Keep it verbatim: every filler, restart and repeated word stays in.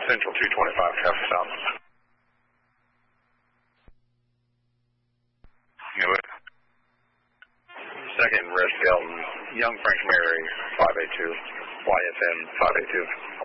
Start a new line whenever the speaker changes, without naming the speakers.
Central two twenty-five, traffic stop. You know it. Second, Red Skelton, Young Frank Mary, five eight two, Y F M five eight two.